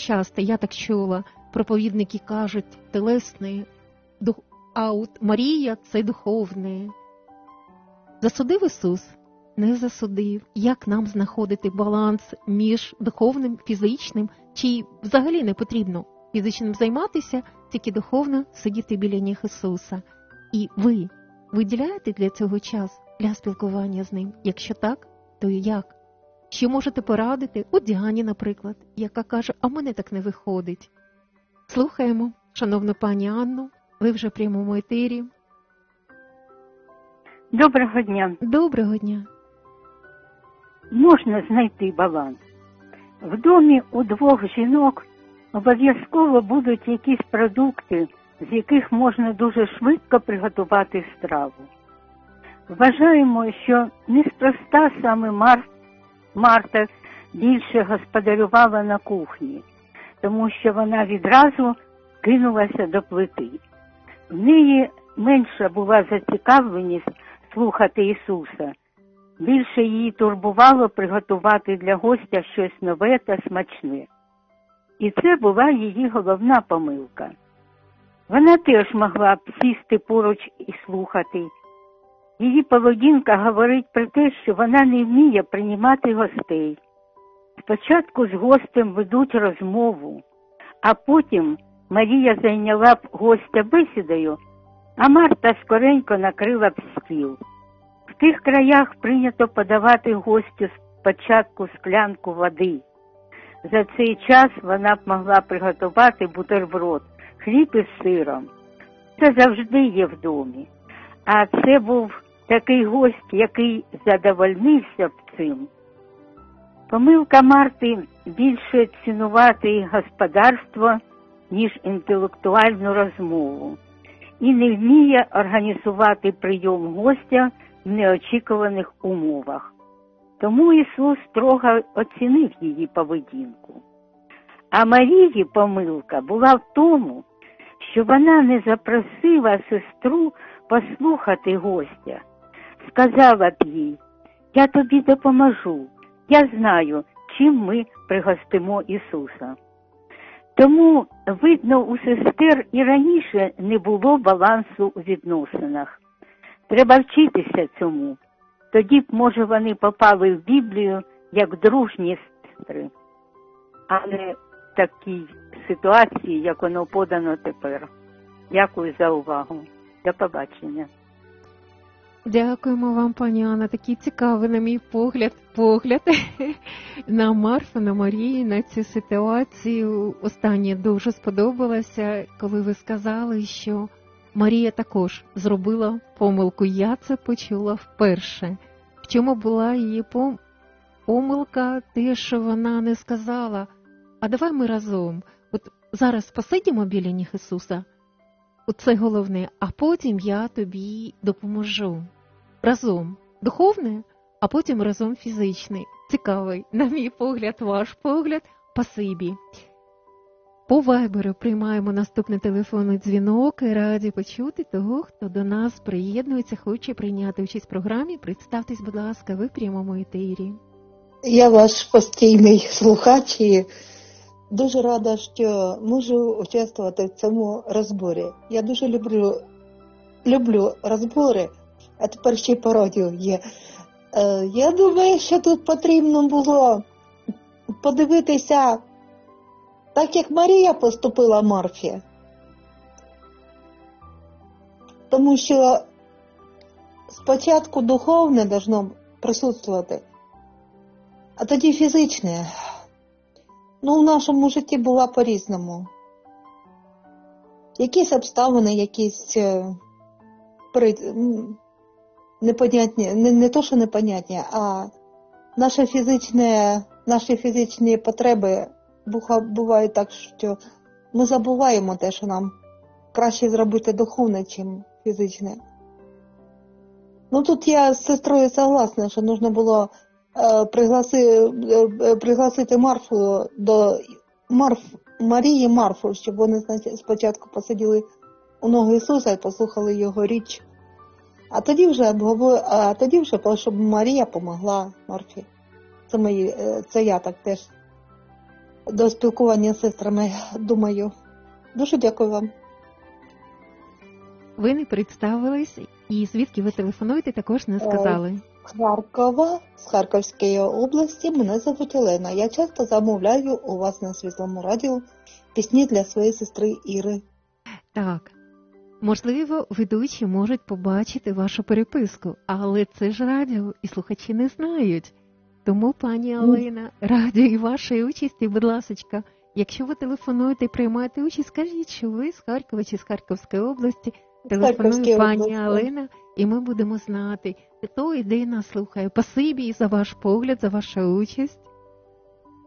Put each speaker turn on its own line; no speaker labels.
часто, я так чула, проповідники кажуть телесне, а от Марія – це духовне. Засудив Ісус? Не засудив. Як нам знаходити баланс між духовним, фізичним, чи взагалі не потрібно фізичним займатися, тільки духовно сидіти біля ніг Ісуса? І ви виділяєте для цього час, для спілкування з Ним? Якщо так, то і як? Що можете порадити? От Діані, наприклад, яка каже, а в мене так не виходить. Слухаємо, шановну пані Анну, ви вже в прямому етері.
Доброго дня.
Доброго дня.
Можна знайти баланс. В домі у двох жінок обов'язково будуть якісь продукти, з яких можна дуже швидко приготувати страву. Вважаємо, що неспроста саме Марта більше господарювала на кухні, тому що вона відразу кинулася до плити. В неї менша була зацікавленість слухати Ісуса. Більше її турбувало приготувати для гостя щось нове та смачне. І це була її головна помилка. Вона теж могла б сісти поруч і слухати. Її поведінка говорить про те, що вона не вміє приймати гостей. Спочатку з гостем ведуть розмову, а потім Марія зайняла б гостя бесідою, а Марта скоренько накрила б стіл. В тих краях прийнято подавати гостю спочатку склянку води. За цей час вона б могла приготувати бутерброд, хліб із сиром. Це завжди є в домі. А це був такий гость, який задовольнився б цим. Помилка Марти більше цінувати господарство, ніж інтелектуальну розмову. І не вміє організувати прийом гостя в неочікуваних умовах. Тому Ісус строго оцінив її поведінку. А Марії помилка була в тому, що вона не запросила сестру послухати гостя. Сказала б їй, я тобі допоможу, я знаю, чим ми пригостимо Ісуса. Тому, видно, у сестер і раніше не було балансу у відносинах. Треба вчитися цьому. Тоді б, може, вони попали в Біблію як дружні сестри, а не в такій ситуації, як воно подано тепер. Дякую за увагу. До побачення.
Дякуємо вам, пані Анна. Такий цікавий, на мій погляд, на Марфу, на Марію, на цю ситуацію. Останнє дуже сподобалося, коли ви сказали, що Марія також зробила помилку. Я це почула вперше. В чому була її помилка? Те, що вона не сказала, а давай ми разом. От зараз посидімо біля ніг Ісуса. Оце головне, а потім я тобі допоможу. Разом духовне, а потім разом фізичний. Цікавий, на мій погляд, ваш погляд, спасибі. По Вайберу приймаємо наступний телефонний дзвінок і раді почути того, хто до нас приєднується, хоче прийняти участь в програмі. Представтесь, будь ласка, ви в прямому етері.
Я ваш постійний слухач і дуже рада, що можу участвувати в цьому розборі. Я дуже люблю розбори, а тепер ще й по радіо є. Я думаю, що тут потрібно було подивитися, так як Марія поступила Марфі. Тому що спочатку духовне должно присутствувати, а тоді фізичне. Ну, в нашому житті була по-різному. Якісь обставини, якісь непонятні, не то, що непонятні, а наші фізичні потреби бувають так, що ми забуваємо те, що нам краще зробити духовне, чим фізичне. Ну, тут я з сестрою согласна, що потрібно було пригласити Марфу до Марії Марфу, щоб вони спочатку посиділи у ноги Ісуса і послухали його річ. А тоді вже щоб Марія помогла Марфі. Це я так теж до спілкування з сестрами, думаю. Дуже дякую вам.
Ви не представились, і звідки ви телефонуєте, також не сказали.
Харкова, з Харківської області, мене звуть Олена. Я часто замовляю у вас на Світлому радіо пісні для своєї сестри Іри.
Так, можливо, ведучі можуть побачити вашу переписку, але це ж радіо, і слухачі не знають. Тому, пані Олена, раді і вашої участі, будь ласочка, якщо ви телефонуєте і приймаєте участь, скажіть, що ви з Харкова чи з Харківської області, телефонує пані Олена, і ми будемо знати, хто і де нас слухає. Спасибі за ваш погляд, за вашу участь.